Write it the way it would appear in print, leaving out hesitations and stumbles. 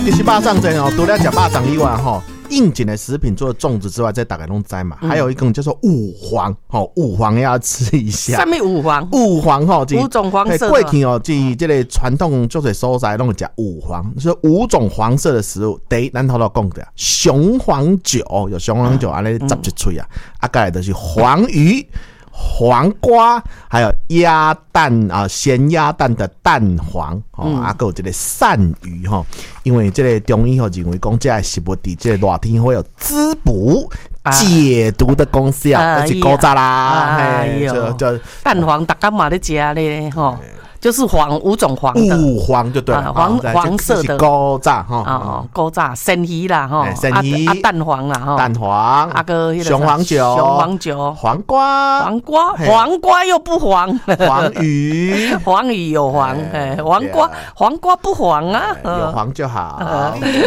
其实肉粽这哦，除了吃肉粽以外吼。应景的食品除了粽子之外，这大家都知嘛。还有一个叫做五黄，五黄要吃一下。 什么五黄？ 五黄五种黄色。 过去哦，即这个传统就是所在拢讲五黄，是5种黄色的食物。第一，咱头都讲的雄黄酒，有雄黄酒安尼十一嘴啊。再来就是黄鱼。黄瓜，还有鸭蛋啊，咸鸭蛋的蛋黄哦，还有这个鳝鱼哈，因为这个中医认为讲这个食物伫这个热天会有滋补解毒的功效，就是古早啦， 就蛋黄大家嘛咧食咧吼。就是5种黄的， 五黄就对了， 黄色的古早哈， 古早生鱼啦哈，蛋黄啦哈， 蛋黄，雄黄酒，黄瓜又不黄， 黄鱼， 黄鱼有黄，黄瓜不黄啊， 有黄就好。